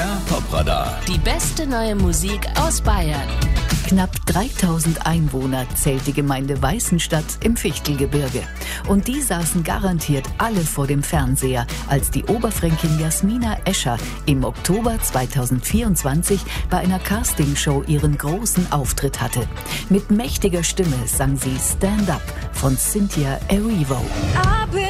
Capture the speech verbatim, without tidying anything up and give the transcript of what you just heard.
R Top-Radar. Die beste neue Musik aus Bayern. Knapp dreitausend Einwohner zählt die Gemeinde Weißenstadt im Fichtelgebirge. Und die saßen garantiert alle vor dem Fernseher, als die Oberfränkin Jasmina Escher im Oktober zweitausendvierundzwanzig bei einer Castingshow ihren großen Auftritt hatte. Mit mächtiger Stimme sang sie Stand Up von Cynthia Erivo.